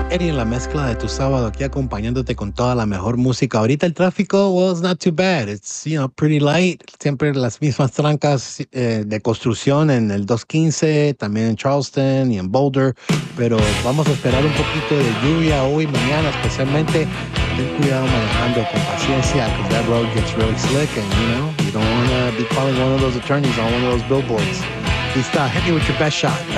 Eddie en la mezcla de tu sábado aquí acompañándote con toda la mejor música. Ahorita el tráfico, well, it's not too bad. It's, pretty light. Siempre las mismas trancas de construcción en el 215, también en Charleston y en Boulder. Pero vamos a esperar un poquito de lluvia hoy, mañana especialmente. Ten cuidado manejando con paciencia because that road gets really slick and, you don't want to be calling one of those attorneys on one of those billboards. Lista, hit me with your best shot.